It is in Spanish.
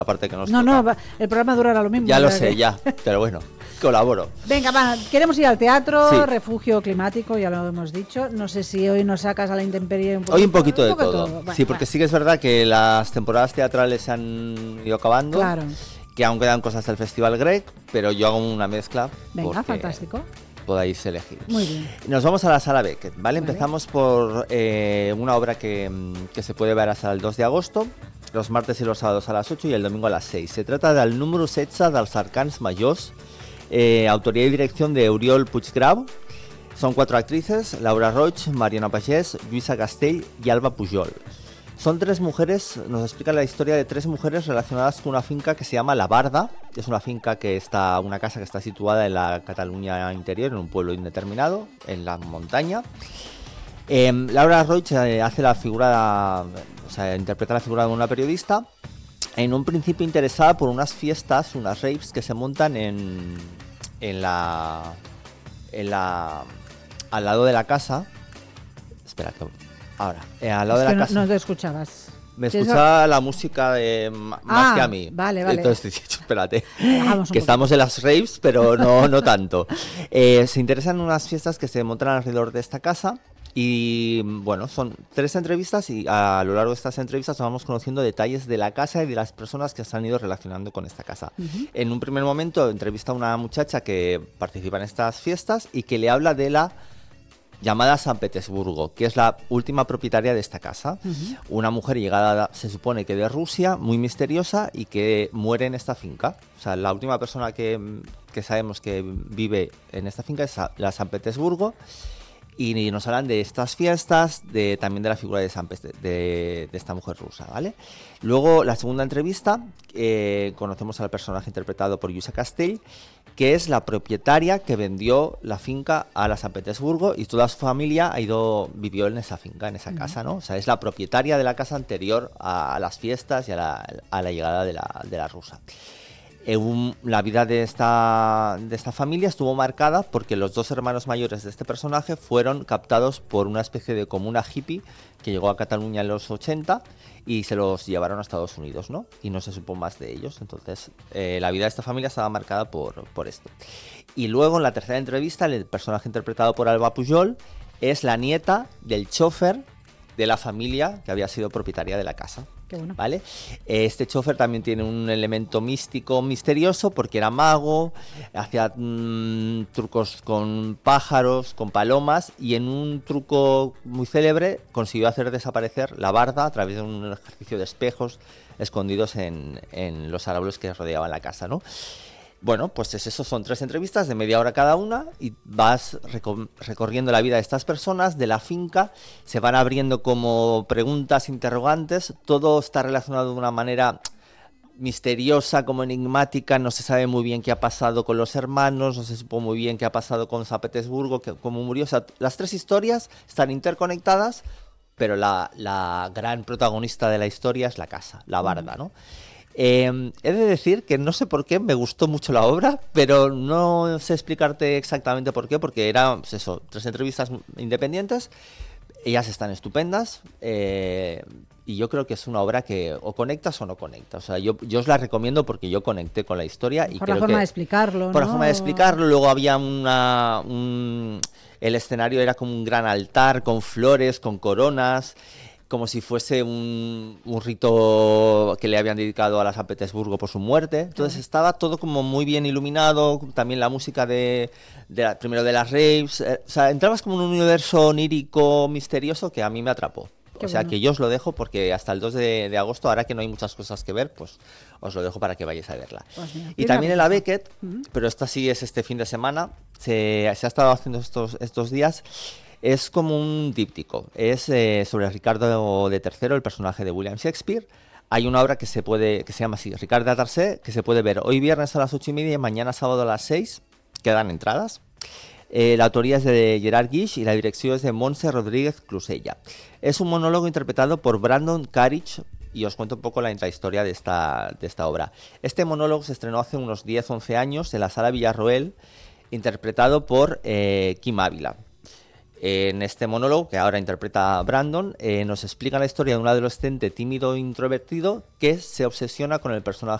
parte que nos No, toca. el programa durará lo mismo. Ya lo sé, pero bueno, colaboro. Venga, va, queremos ir al teatro, Sí. refugio climático, ya lo hemos dicho. No sé si hoy nos sacas a la intemperie un poquito. Hoy un poquito de todo. Bueno, Sí, porque sí que es verdad que las temporadas teatrales se han ido acabando. Claro. Que aún quedan cosas del Festival Grec, pero yo hago una mezcla. Venga, fantástico. Podáis elegir. Muy bien. Nos vamos a la Sala Beckett, ¿vale? Empezamos por una obra que se puede ver hasta el 2 de agosto, los martes y los sábados a las 8 y el domingo a las 6. Se trata del número 16 dels Arcans Majors, autoría y dirección de Oriol Puiggrau. Son 4 actrices, Laura Roig, Mariona Pagès, Lluïsa Castell y Alba Pujol. Son 3 mujeres, nos explica la historia de 3 mujeres relacionadas con una finca que se llama La Barda. Es una finca una casa que está situada en la Cataluña interior, en un pueblo indeterminado, en la montaña. Laura Roig hace la figura, interpreta la figura de una periodista, en un principio interesada por unas fiestas, unas raves que se montan al lado de la casa. Espera, ahora, al lado de la casa. No te escuchabas. Me escuchaba la música más que a mí. Vale. Entonces, espérate, que estamos en las raves, pero no tanto. Se interesan en unas fiestas que se montan alrededor de esta casa. Y bueno, son 3 entrevistas y a lo largo de estas entrevistas vamos conociendo detalles de la casa y de las personas que se han ido relacionando con esta casa. En un primer momento entrevista a una muchacha que participa en estas fiestas y que le habla de la llamada San Petersburgo, que es la última propietaria de esta casa. Una mujer llegada, se supone que de Rusia, muy misteriosa y que muere en esta finca. O sea, la última persona que sabemos que vive en esta finca es la San Petersburgo. Y nos hablan de estas fiestas, también de la figura de esta mujer rusa, ¿vale? Luego, la segunda entrevista, conocemos al personaje interpretado por Lluïsa Castell, que es la propietaria que vendió la finca a la San Petersburgo y toda su familia vivió en esa finca, en esa casa, ¿no? O sea, es la propietaria de la casa anterior a las fiestas y a la llegada de la rusa. La vida de esta familia estuvo marcada porque los 2 hermanos mayores de este personaje fueron captados por una especie de comuna hippie que llegó a Cataluña en los 80 y se los llevaron a Estados Unidos, ¿no? Y no se supo más de ellos. Entonces, la vida de esta familia estaba marcada por esto. Y luego, en la tercera entrevista, el personaje interpretado por Alba Pujol es la nieta del chofer de la familia que había sido propietaria de la casa. Qué bueno. ¿Vale? Este chofer también tiene un elemento místico, misterioso, porque era mago, hacía trucos con pájaros, con palomas, y en un truco muy célebre consiguió hacer desaparecer la barda a través de un ejercicio de espejos escondidos en los árboles que rodeaban la casa, ¿no? Bueno, pues eso, son 3 entrevistas de media hora cada una y vas recorriendo la vida de estas personas, de la finca, se van abriendo como preguntas, interrogantes, todo está relacionado de una manera misteriosa, como enigmática, no se sabe muy bien qué ha pasado con los hermanos, no se supo muy bien qué ha pasado con San Petersburgo, cómo murió. O sea, las 3 historias están interconectadas, pero la gran protagonista de la historia es la casa, la barda, ¿no? He de decir que no sé por qué me gustó mucho la obra, pero no sé explicarte exactamente por qué, porque eran, pues eso, 3 entrevistas independientes, ellas están estupendas, y yo creo que es una obra que o conectas o no conectas. O sea, yo os la recomiendo porque yo conecté con la historia. Y por la forma de explicarlo, por la forma de explicarlo, luego había el escenario era como un gran altar con flores, con coronas, como si fuese un rito que le habían dedicado a la San Petersburgo por su muerte. Entonces estaba todo como muy bien iluminado, también la música primero de las raves, o sea, entrabas como en un universo onírico, misterioso, que a mí me atrapó. Qué o sea, bueno. que yo os lo dejo porque hasta el 2 de agosto, ahora que no hay muchas cosas que ver, pues os lo dejo para que vayáis a verla. Pues mira, y también en la Beckett, pero esta sí es este fin de semana, se ha estado haciendo estos días. Es como un díptico, es sobre Ricardo de III, el personaje de William Shakespeare. Hay una obra que se llama así, Ricard de Tarsay, que se puede ver hoy viernes a las 8:30 y mañana sábado a las 6, quedan entradas. La autoría es de Gerard Guix y la dirección es de Montse Rodríguez Clusella. Es un monólogo interpretado por Brandon Carriage y os cuento un poco la intrahistoria de esta obra. Este monólogo se estrenó hace unos 10-11 años en la Sala Villarroel, interpretado por Kim Ávila. En este monólogo, que ahora interpreta Brandon, nos explica la historia de un adolescente tímido e introvertido que se obsesiona con el personaje